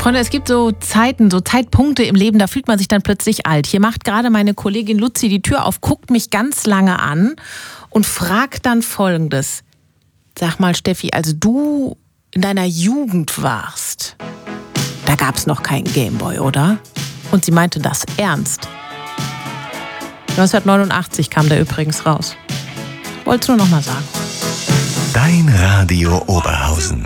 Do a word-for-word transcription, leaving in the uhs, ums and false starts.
Freunde, es gibt so Zeiten, so Zeitpunkte im Leben, da fühlt man sich dann plötzlich alt. Hier macht gerade meine Kollegin Luzi die Tür auf, guckt mich ganz lange an und fragt dann Folgendes. Sag mal, Steffi, als du in deiner Jugend warst, da gab es noch keinen Gameboy, oder? Und sie meinte das ernst. neunzehnhundertneunundachtzig kam der übrigens raus. Wollt's nur noch mal sagen. Dein Radio Oberhausen.